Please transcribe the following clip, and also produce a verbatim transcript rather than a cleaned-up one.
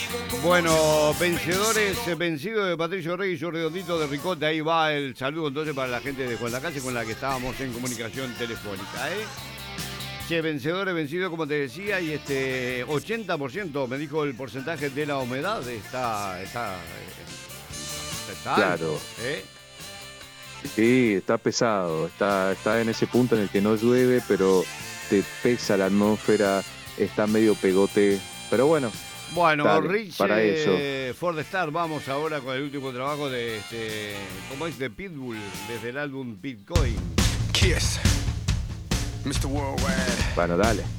Bueno, vencedores, eh, vencido de Patricio Reyes y su redondito de Ricote. Ahí va el saludo entonces para la gente de Juan Lacase con la que estábamos en comunicación telefónica, ¿eh? Che, vencedores, vencido como te decía, y este ochenta por ciento me dijo el porcentaje de la humedad. Está, está, está, está Claro. alto, ¿eh? Sí, está pesado, está, está en ese punto en el que no llueve, pero te pesa la atmósfera, está medio pegote, pero bueno. Bueno, dale, Rich para eso. eh, Ford Star, vamos ahora con el último trabajo de este, ¿cómo es? De Pitbull, desde el álbum Bitcoin. Kiss, mister Worldwide. Bueno, dale.